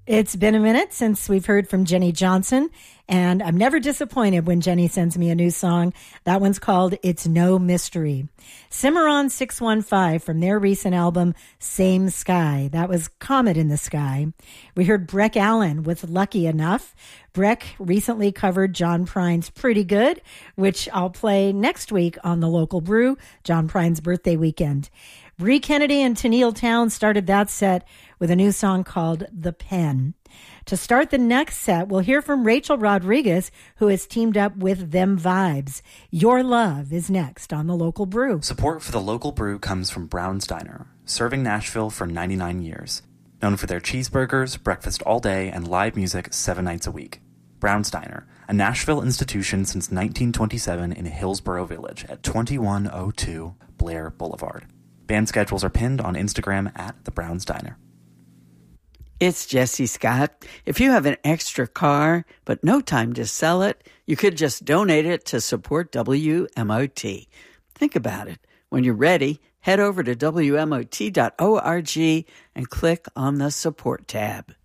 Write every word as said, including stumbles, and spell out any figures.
It's been a minute since we've heard from Jenny Johnson, and I'm never disappointed when Jenny sends me a new song. That one's called It's No Mystery. Cimarron six one five from their recent album, Same Sky. That was Comet in the Sky. We heard Breck Allen with Lucky Enough. Breck recently covered John Prine's Pretty Good, which I'll play next week on the Local Brew, John Prine's birthday weekend. Bree Kennedy and Tennille Townes started that set with a new song called The Pen. To start the next set, we'll hear from Rachel Rodriguez, who has teamed up with Them Vibes. Your Love is next on the Local Brew. Support for the Local Brew comes from Brown's Diner, serving Nashville for ninety-nine years. Known for their cheeseburgers, breakfast all day, and live music seven nights a week. Brown's Diner, a Nashville institution since nineteen twenty-seven in Hillsborough Village at twenty-one oh two Blair Boulevard. Band schedules are pinned on Instagram at the Brown's Diner. It's Jesse Scott. If you have an extra car but no time to sell it, you could just donate it to support W M O T. Think about it. When you're ready, head over to W M O T dot org and click on the support tab.